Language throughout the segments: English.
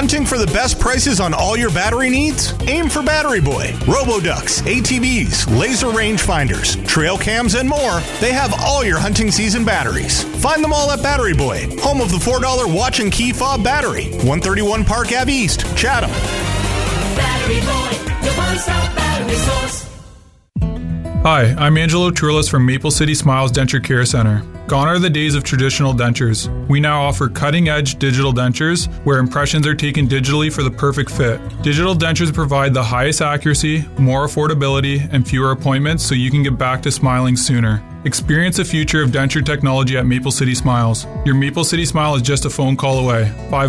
Hunting for the best prices on all your battery needs? Aim for Battery Boy. Roboducks, ATVs, laser rangefinders, trail cams, and more. They have all your hunting season batteries. Find them all at Battery Boy, home of the $4 watch and key fob battery. 131 Park Ave East, Chatham. Battery Boy, your one-stop battery source. Hi, I'm Angelo Turles from Maple City Smiles Denture Care Center. Gone are the days of traditional dentures. We now offer cutting-edge digital dentures where impressions are taken digitally for the perfect fit. Digital dentures provide the highest accuracy, more affordability, and fewer appointments so you can get back to smiling sooner. Experience the future of denture technology at Maple City Smiles. Your Maple City Smile is just a phone call away.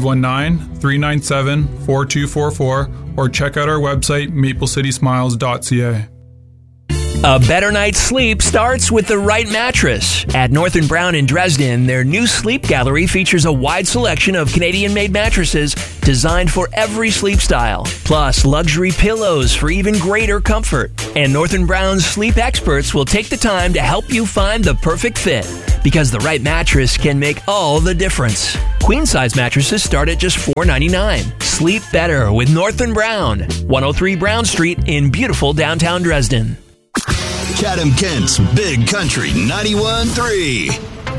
519-397-4244 or check out our website maplecitysmiles.ca. A better night's sleep starts with the right mattress. At North & Brown in Dresden, their new sleep gallery features a wide selection of Canadian-made mattresses designed for every sleep style, plus luxury pillows for even greater comfort. And North & Brown's sleep experts will take the time to help you find the perfect fit, because the right mattress can make all the difference. Queen-size mattresses start at just $4.99. Sleep better with North & Brown, 103 Brown Street in beautiful downtown Dresden. Chatham-Kent's Big Country 91.3.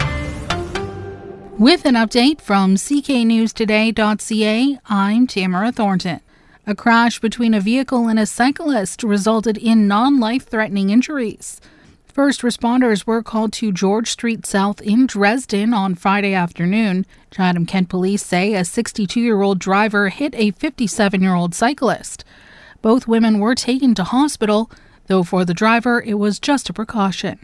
With an update from cknewstoday.ca, I'm Tamara Thornton. A crash between a vehicle and a cyclist resulted in non-life-threatening injuries. First responders were called to George Street South in Dresden on Friday afternoon. Chatham-Kent police say a 62-year-old driver hit a 57-year-old cyclist. Both women were taken to hospital, though for the driver, it was just a precaution.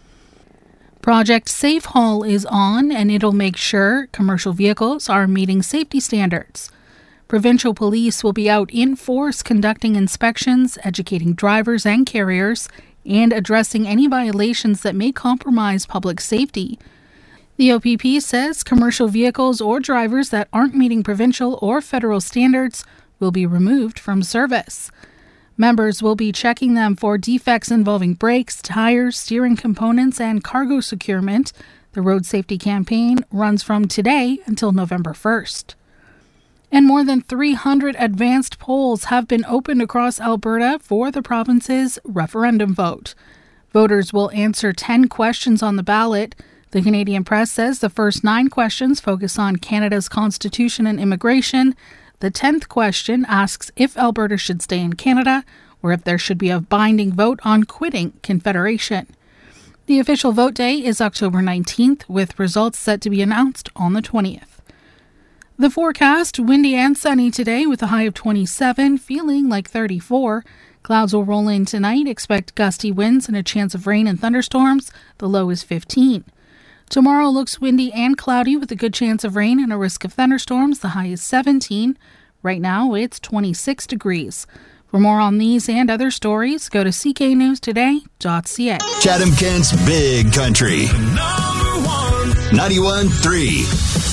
Project Safe Haul is on, and it'll make sure commercial vehicles are meeting safety standards. Provincial police will be out in force conducting inspections, educating drivers and carriers, and addressing any violations that may compromise public safety. The OPP says commercial vehicles or drivers that aren't meeting provincial or federal standards will be removed from service. Members will be checking them for defects involving brakes, tires, steering components, and cargo securement. The road safety campaign runs from today until November 1st. And more than 300 advanced polls have been opened across Alberta for the province's referendum vote. Voters will answer 10 questions on the ballot. The Canadian Press says the first 9 questions focus on Canada's constitution and immigration. The 10th question asks if Alberta should stay in Canada or if there should be a binding vote on quitting Confederation. The official vote day is October 19th, with results set to be announced on the 20th. The forecast, windy and sunny today with a high of 27, feeling like 34. Clouds will roll in tonight. Expect gusty winds and a chance of rain and thunderstorms. The low is 15. Tomorrow looks windy and cloudy with a good chance of rain and a risk of thunderstorms. The high is 17. Right now, it's 26 degrees. For more on these and other stories, go to cknewstoday.ca. Chatham-Kent's Big Country 91.3.